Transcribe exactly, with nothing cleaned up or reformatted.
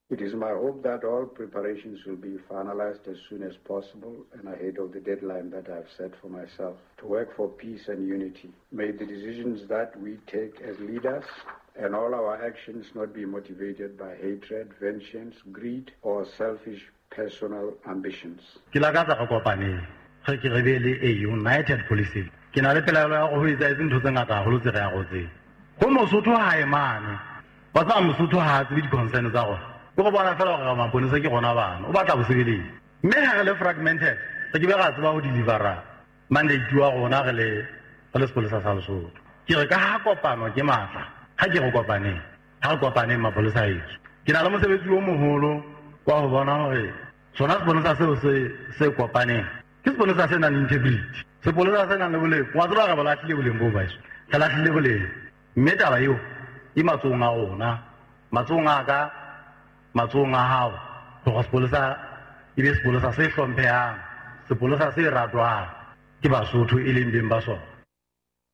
It is my hope that all preparations will be finalized as soon as possible and ahead of the deadline that I have set for myself to work for peace and unity. May the decisions that we take as leaders and all our actions not be motivated by hatred, vengeance, greed, or selfish personal ambitions. A united policy. Kinale pela la go itsa dintho tse ngata go lotse ga go tse. Go mosotho ha e mane. Ba tsa mosotho ha tse di concern tsa go. Go bona fela go ma bonesa ke gona bana. O batla go sebeleng. Me ha le fragmented. Se ke be ga tsba go delivera. Mandate wa gona ge le le sepolisa sa Lesotho. Ke re ka ha kopano ke matla. Ha ke go kopane. Ha go kopane mapolisa ezo. Ke na le mosebetsi o moholo wa go bona hore sona sepolisa seo se se kopane. Ke sepolisa se nang integrity. Sepolisa se nang le boleng. Wa tsaba ga ba latlhile boleng bo ba iso. Ka latlhile boleng. Mme taba eo e matsong a rona. Matsong a ka matsong a hao. Go sepolisa e be sepolisa se hlomphehang. Sepolisa se ratwang ke Basotho e leng beng ba sona.